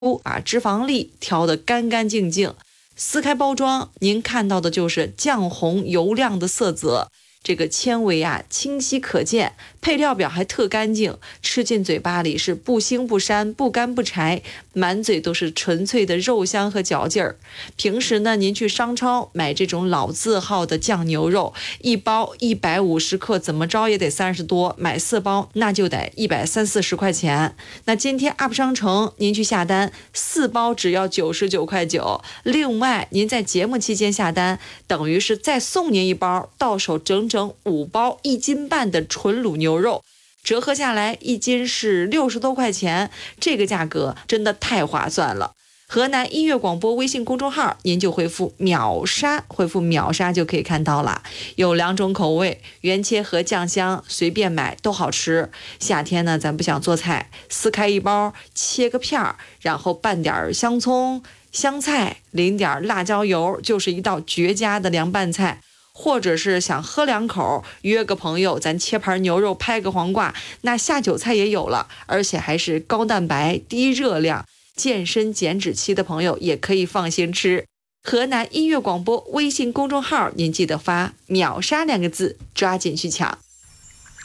脂肪粒挑得干干净净。撕开包装，您看到的就是酱红油亮的色泽，这个纤维清晰可见，配料表还特干净，吃进嘴巴里是不腥不膻，不干不柴，满嘴都是纯粹的肉香和嚼劲儿。平时呢，您去商超买这种老字号的酱牛肉，一包150克，怎么着也得30多，买4包那就得130-140块钱。那今天 UP 商城您去下单，4包只要99块9，另外您在节目期间下单，等于是再送您1包，到手整整5包1斤半的纯卤牛肉，折合下来1斤是60多块钱，这个价格真的太划算了。河南音乐广播微信公众号，您就回复秒杀，回复秒杀就可以看到了。有2种口味，原切和酱香，随便买都好吃。夏天呢，咱不想做菜，撕开1包，切个片儿，然后拌点香葱、香菜，淋点辣椒油，就是一道绝佳的凉拌菜。或者是想喝2口，约个朋友，咱切盘牛肉，拍个黄瓜，那下酒菜也有了，而且还是高蛋白、低热量。健身减脂期的朋友也可以放心吃。河南音乐广播微信公众号，您记得发秒杀2个字，抓紧去抢。